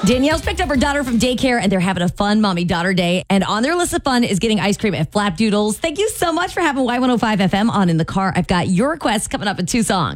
Danielle's picked up her daughter from daycare and they're having a fun mommy-daughter day. And on their list of fun is getting ice cream at Flapdoodles. Thank you so much for having Y105 FM on in the car. I've got your requests coming up in 2 songs.